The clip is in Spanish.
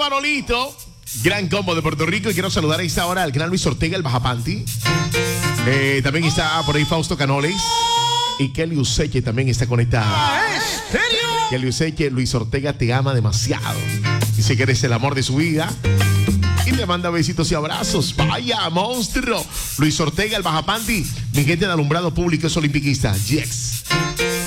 Manolito. Gran combo de Puerto Rico. Y quiero saludar a esta hora al gran Luis Ortega, el Bajapanti. También está por ahí Fausto Canoles. Y Kelly Useche también está conectada. Kelly Useche, Luis Ortega te ama demasiado. Dice que eres el amor de su vida. Y le manda besitos y abrazos. Vaya, monstruo. Luis Ortega, el Bajapanti. Mi gente de alumbrado público es olimpiquista. Yes.